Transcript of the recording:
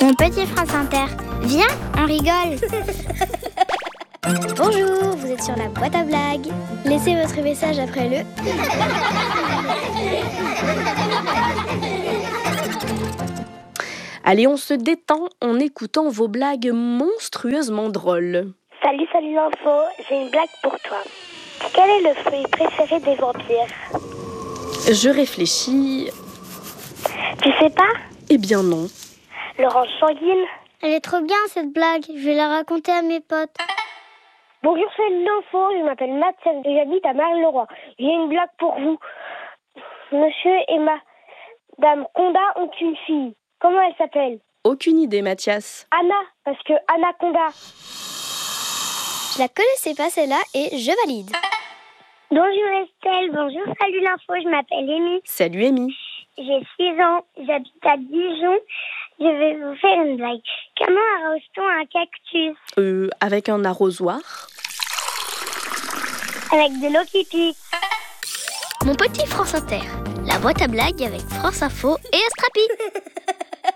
Mon petit France Inter, viens, on rigole. Bonjour, vous êtes sur la boîte à blagues. Laissez votre message après le... Allez, on se détend en écoutant vos blagues monstrueusement drôles. Salut l'info, j'ai une blague pour toi. Quel est le fruit préféré des vampires? Je réfléchis... Tu sais pas? Eh bien non. L'orange sanguine. Elle est trop bien cette blague, je vais la raconter à mes potes. Bonjour, c'est l'info, je m'appelle Mathias et j'habite à Marle-le-Roi. J'ai une blague pour vous. Monsieur et Madame Conda ont une fille. Comment elle s'appelle? Aucune idée, Mathias. Anna, parce que Anaconda. Je la connaissais pas celle-là et je valide. Bonjour Estelle, bonjour, salut l'info, je m'appelle Amy. Salut, Amy. J'ai 6 ans, j'habite à Dijon. Je vais vous faire une blague. Comment arrose-t-on un cactus? Avec un arrosoir. Avec de l'eau qui pique. Mon petit France Inter, la boîte à blagues avec France Info et Astrapi.